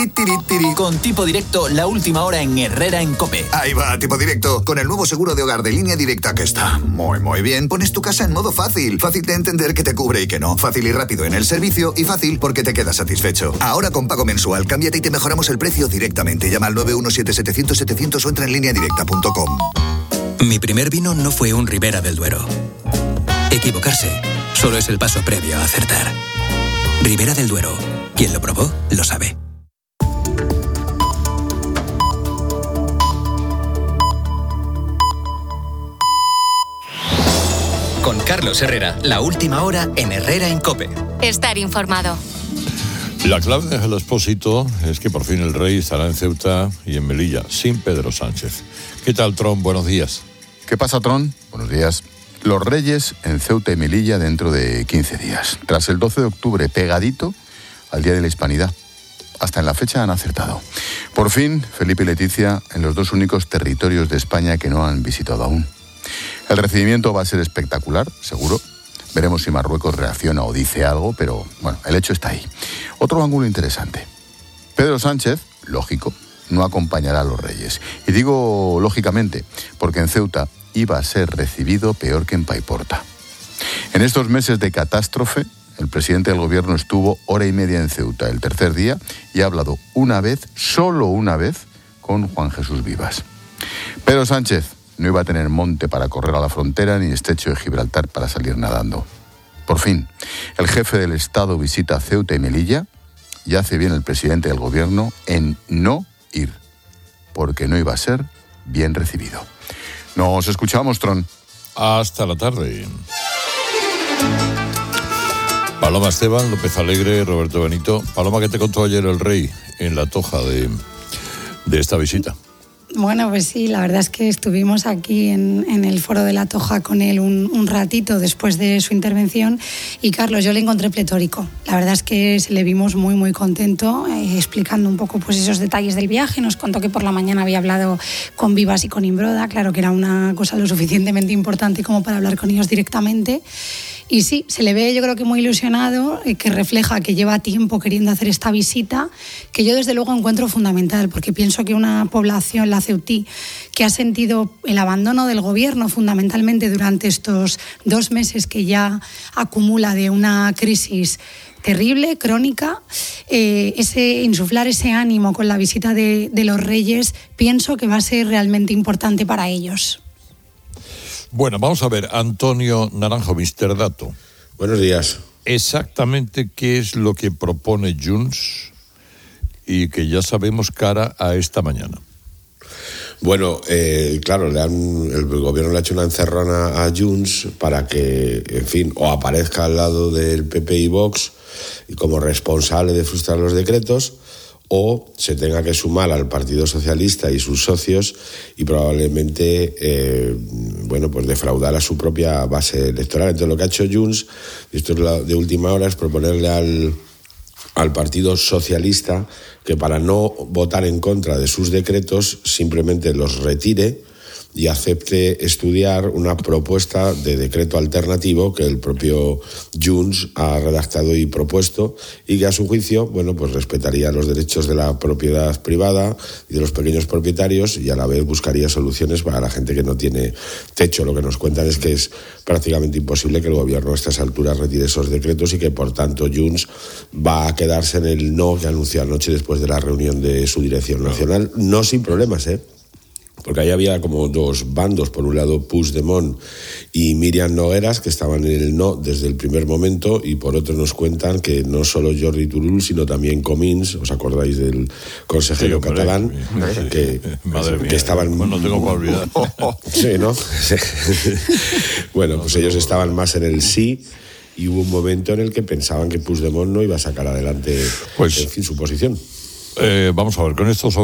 Tiri, tiri, tiri. Con Tipo Directo, la última hora en Herrera en COPE. Ahí va, Tipo Directo. Con el nuevo seguro de hogar de Línea Directa que está muy bien. Pones tu casa en modo fácil. Fácil de entender que te cubre y que no. Fácil y rápido en el servicio y fácil porque te quedas satisfecho. Ahora con pago mensual, cámbiate y te mejoramos el precio directamente. Llama al 917-700-700 o entra en lineadirecta.com. Mi primer vino no fue un Ribera del Duero. Equivocarse solo es el paso previo a acertar. Ribera del Duero. Quien lo probó, lo sabe. Con Carlos Herrera, la última hora en Herrera en COPE. Estar informado. La clave de El Expósito es que por fin el rey estará en Ceuta y en Melilla, sin Pedro Sánchez. ¿Qué tal, Tron? Buenos días. ¿Qué pasa, Tron? Buenos días. Los Reyes en Ceuta y Melilla dentro de 15 días. Tras el 12 de octubre, pegadito al Día de la Hispanidad. Hasta en la fecha han acertado. Por fin, Felipe y Leticia en los dos únicos territorios de España que no han visitado aún. El recibimiento va a ser espectacular, seguro. Veremos si Marruecos reacciona o dice algo, pero bueno, el hecho está ahí. Otro ángulo interesante. Pedro Sánchez, lógico, no acompañará a los Reyes. Y digo lógicamente, porque en Ceuta iba a ser recibido peor que en Paiporta. En estos meses de catástrofe, el presidente del gobierno estuvo hora y media en Ceuta el tercer día y ha hablado una vez, solo una vez, con Juan Jesús Vivas. Pedro Sánchez no iba a tener monte para correr a la frontera ni estrecho de Gibraltar para salir nadando. Por fin, el jefe del Estado visita Ceuta y Melilla y hace bien el presidente del gobierno en no ir, porque no iba a ser bien recibido. Nos escuchamos, Tron. Hasta la tarde. Paloma Esteban, López Alegre, Roberto Benito. Paloma, ¿qué te contó ayer el rey en la toja de esta visita? Bueno, pues sí, la verdad es que estuvimos aquí en el Foro de la Toja con él un ratito después de su intervención y, Carlos, yo le encontré pletórico. La verdad es que se le vimos muy contento, explicando un poco pues esos detalles del viaje. Nos contó que por la mañana había hablado con Vivas y con Imbroda, claro que era una cosa lo suficientemente importante como para hablar con ellos directamente. Y sí, se le ve yo creo que muy ilusionado, que refleja que lleva tiempo queriendo hacer esta visita, que yo desde luego encuentro fundamental, porque pienso que una población, la ceutí, que ha sentido el abandono del gobierno fundamentalmente durante estos 2 meses que ya acumula de una crisis terrible, crónica, insuflar ese ánimo con la visita de los Reyes, pienso que va a ser realmente importante para ellos. Bueno, vamos a ver, Antonio Naranjo, Mister Dato. Buenos días. Exactamente qué es lo que propone Junts y que ya sabemos cara a esta mañana. Bueno, claro, el gobierno le ha hecho una encerrona a Junts para que, en fin, o aparezca al lado del PP y Vox y como responsable de frustrar los decretos, o se tenga que sumar al Partido Socialista y sus socios y probablemente pues defraudar a su propia base electoral. Entonces lo que ha hecho Junts, y esto es de última hora, es proponerle al Partido Socialista que para no votar en contra de sus decretos simplemente los retire y acepte estudiar una propuesta de decreto alternativo que el propio Junts ha redactado y propuesto y que a su juicio, pues respetaría los derechos de la propiedad privada y de los pequeños propietarios y a la vez buscaría soluciones para la gente que no tiene techo. Lo que nos cuentan es que es prácticamente imposible que el gobierno a estas alturas retire esos decretos y que por tanto Junts va a quedarse en el no que anunció anoche después de la reunión de su dirección nacional, no sin problemas, porque ahí había como 2 bandos, por un lado Puigdemont y Míriam Nogueras, que estaban en el no desde el primer momento, y por otro nos cuentan que no solo Jordi Turull, sino también Comins, ¿os acordáis del consejero catalán? Que estaban... Bueno, no tengo para olvidar. Sí, ¿no? Sí. Bueno, pues ellos estaban más en el sí, y hubo un momento en el que pensaban que Puigdemont no iba a sacar adelante, en fin, su posición. Vamos a ver, con esto